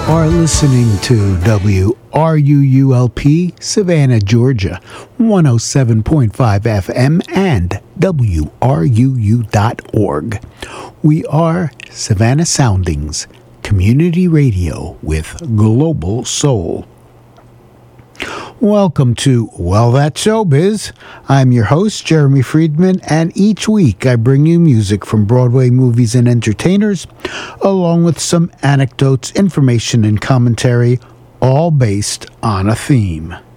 are listening to WRUULP, Savannah, Georgia, 107.5 FM and WRUU.org. We are Savannah Soundings, community radio with global soul. Welcome to Well, That's Showbiz. I'm your host, Jeremy Friedman, and each week I bring you music from Broadway movies and entertainers, along with some anecdotes, information, and commentary, all based on a theme.